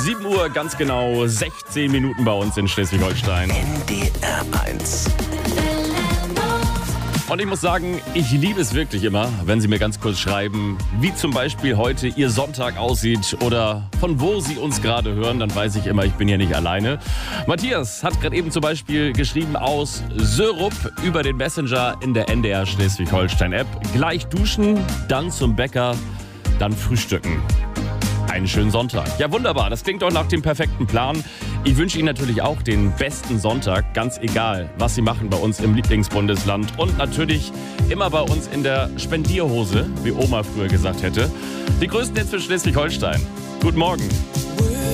7 Uhr, ganz genau 16 Minuten bei uns in Schleswig-Holstein. NDR 1. Und ich muss sagen, ich liebe es wirklich immer, wenn Sie mir ganz kurz schreiben, wie zum Beispiel heute Ihr Sonntag aussieht oder von wo Sie uns gerade hören, dann weiß ich immer, ich bin hier nicht alleine. Matthias hat gerade eben zum Beispiel geschrieben aus Sörup über den Messenger in der NDR Schleswig-Holstein-App. Gleich duschen, dann zum Bäcker, dann frühstücken. Einen schönen Sonntag. Ja, wunderbar. Das klingt doch nach dem perfekten Plan. Ich wünsche Ihnen natürlich auch den besten Sonntag, ganz egal, was Sie machen bei uns im Lieblingsbundesland und natürlich immer bei uns in der Spendierhose, wie Oma früher gesagt hätte. Die größten Hits für Schleswig-Holstein. Guten Morgen.